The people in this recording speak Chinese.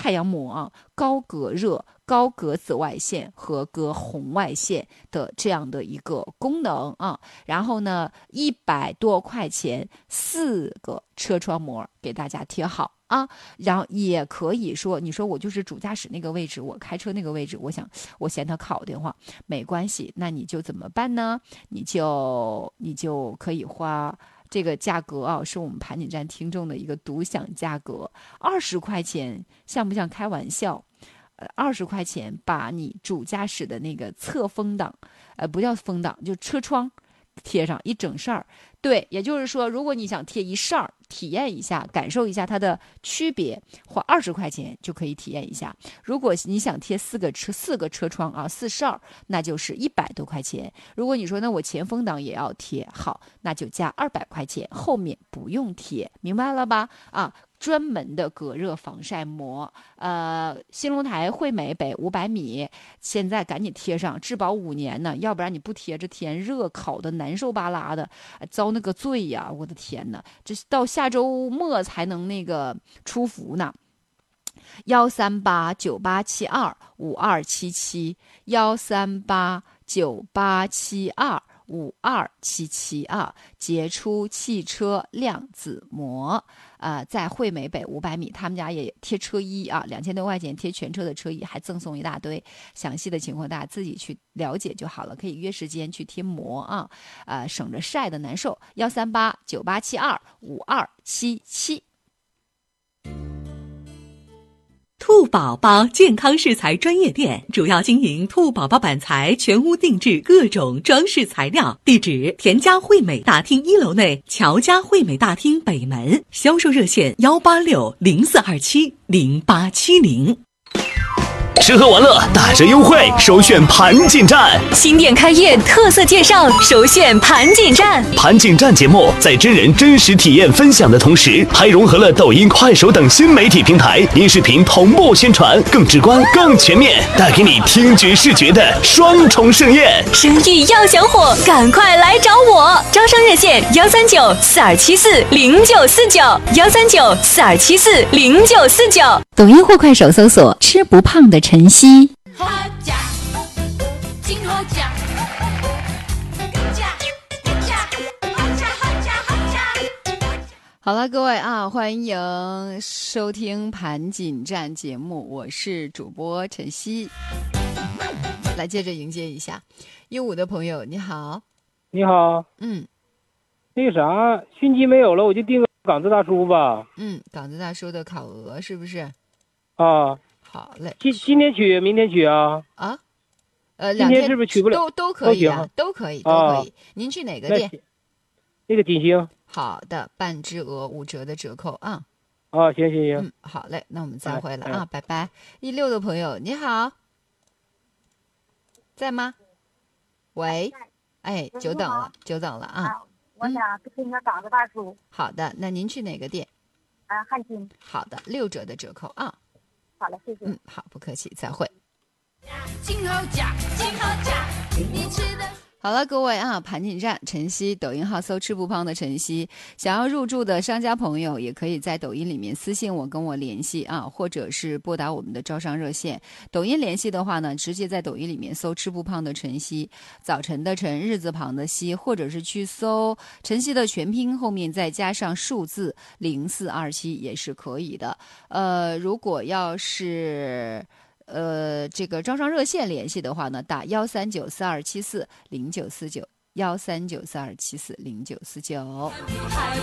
太阳膜啊，高隔热、高隔紫外线和隔红外线的这样的一个功能啊。然后呢，100多块钱4个车窗膜给大家贴好啊。然后也可以说，你说我就是主驾驶那个位置，我开车那个位置，我嫌它靠的话，没关系，那你就怎么办呢？你就可以花这个价格啊，是我们盘锦站听众的一个独享价格，20块钱，像不像开玩笑？20块钱把你主驾驶的那个侧风挡，不叫风挡，就车窗贴上一整扇儿。对，也就是说，如果你想贴一扇儿，体验一下，感受一下它的区别，花20块钱就可以体验一下。如果你想贴四个车窗啊，4扇儿，那就是100多块钱。如果你说那我前风挡也要贴，好，那就加200块钱，后面不用贴，明白了吧？啊。专门的隔热防晒膜，新龙台惠美北500米，现在赶紧贴上，质保5年呢，要不然你不贴，这天热烤的难受巴拉的，遭那个罪呀！我的天哪，这到下周末才能那个出服呢。13898725277，13898725277啊，杰出汽车量子膜。在惠美北500米，他们家也贴车衣啊，2000多块钱贴全车的车衣，还赠送一大堆。详细的情况大家自己去了解就好了，可以约时间去贴膜啊，省着晒的难受。13898725277。 兔宝宝健康饰材专业店，主要经营兔宝宝板材全屋定制各种装饰材料，地址田家惠美大厅1楼内乔家惠美大厅北门，销售热线18604270870。 吃喝玩乐打折优惠，首选盘锦站。 新店开业特色介绍，首选盘锦站。 盘锦站节目在真人真实体验分享的同时，还融合了抖音、快手等新媒体平台音视频同步宣传，更直观、更全面，带给你听觉视觉的双重盛宴。 生意要想火，赶快来找我！招商热线13942740949，13942740949。 抖音或快手搜索吃不胖的晨曦。好了，各位啊，欢迎收听盘锦站节目，我是主播晨曦。来接着迎接一下15的朋友，你好。 你好。那个啥，熏鸡没有了，我就订个港子大叔吧。 港子大叔的烤鹅是不是？ 啊， 好嘞。 今天取，明天取啊？ 啊， 今天是不是取不了？ 都可以啊，都可以。您去哪个店？ 那个锦星。 好的，半只鹅5折的折扣啊。 行。 好嘞，那我们再会了啊，拜拜。16的朋友，你好，在吗？喂，久等了啊。 我想订个港子大叔。 好的，那您去哪个店？ 汉金。 好的，6折的折扣啊。 好了，谢谢。 好，不客气，再会。 今后讲，你吃的。 好了，各位啊，盘锦站晨曦抖音号搜吃不胖的晨曦，想要入驻的商家朋友也可以在抖音里面私信我跟我联系啊，或者是拨打我们的招商热线。抖音联系的话呢，直接在抖音里面搜吃不胖的晨曦，早晨的晨，日字旁的曦，或者是去搜晨曦的全拼后面再加上数字0427也是可以的。如果要是这个招商热线联系的话呢，打13942740949，13942740949。